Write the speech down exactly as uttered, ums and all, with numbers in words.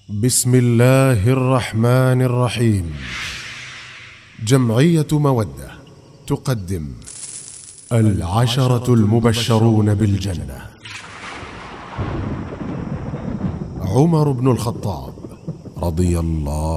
بسم الله الرحمن الرحيم. جمعية مودة تقدم العشرة المبشرون بالجنة. عمر بن الخطاب رضي الله